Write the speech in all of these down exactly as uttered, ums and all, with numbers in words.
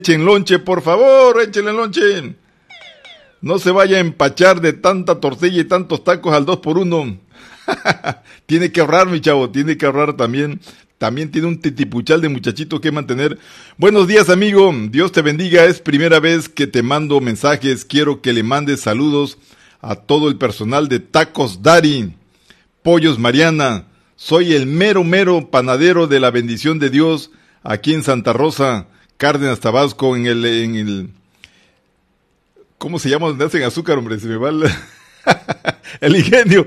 Echen lonche, por favor, échenle lonche. No se vaya a empachar de tanta tortilla y tantos tacos al dos por uno. Tiene que ahorrar, mi chavo, tiene que ahorrar también. También tiene un titipuchal de muchachito que mantener. Buenos días, amigo. Dios te bendiga. Es primera vez que te mando mensajes. Quiero que le mandes saludos a todo el personal de Tacos Dari, Pollos Mariana. Soy el mero, mero panadero de la bendición de Dios aquí en Santa Rosa, Cárdenas, Tabasco, en el, en el, ¿cómo se llama? Donde hacen azúcar, hombre, se me va el, el ingenio.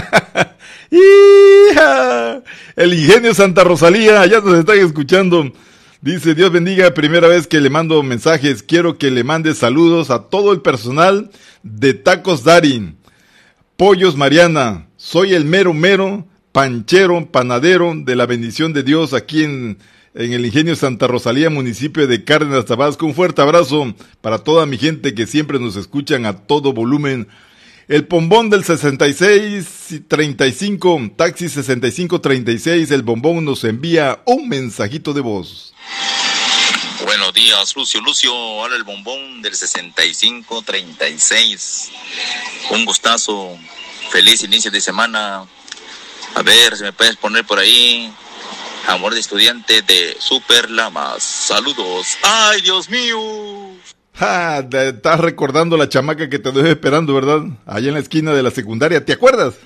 El ingenio Santa Rosalía, allá nos están escuchando. Dice, Dios bendiga, primera vez que le mando mensajes, quiero que le mande saludos a todo el personal de Tacos Dari, Pollos Mariana. Soy el mero, mero panchero, panadero de la bendición de Dios aquí en, en el ingenio Santa Rosalía, municipio de Cárdenas, Tabasco. Un fuerte abrazo para toda mi gente que siempre nos escuchan a todo volumen. El bombón del sesenta y seis treinta y cinco, taxi sesenta y cinco treinta y seis, el bombón nos envía un mensajito de voz. Buenos días, Lucio. Lucio, ahora el bombón del sesenta y cinco treinta y seis. Un gustazo, feliz inicio de semana. A ver si me puedes poner por ahí Amor de Estudiante de Super Lamas. Saludos. ¡Ay, Dios mío! Ja, te estás recordando la chamaca que te dejé esperando, ¿verdad? Allá en la esquina de la secundaria, ¿te acuerdas?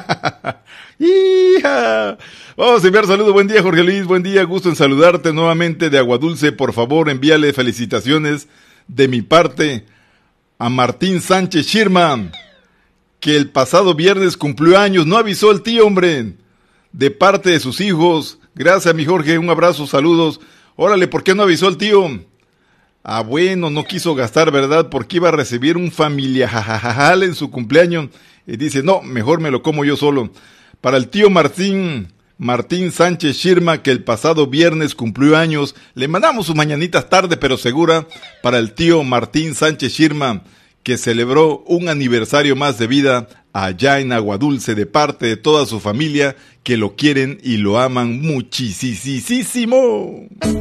¡Hija! Vamos a enviar saludos. Buen día, Jorge Luis. Buen día, gusto en saludarte nuevamente de Aguadulce. Por favor, envíale felicitaciones de mi parte a Martín Sánchez Shirman, que el pasado viernes cumplió años. No avisó el tío, hombre, de parte de sus hijos. Gracias, mi Jorge, un abrazo, saludos. Órale, ¿por qué no avisó el tío? Ah, bueno, no quiso gastar, ¿verdad? Porque iba a recibir un familiar en su cumpleaños. Y dice, no, mejor me lo como yo solo. Para el tío Martín, Martín Sánchez Shirma, que el pasado viernes cumplió años, le mandamos sus mañanitas tarde pero segura para el tío Martín Sánchez Shirma, que celebró un aniversario más de vida allá en Aguadulce de parte de toda su familia, que lo quieren y lo aman muchísimo.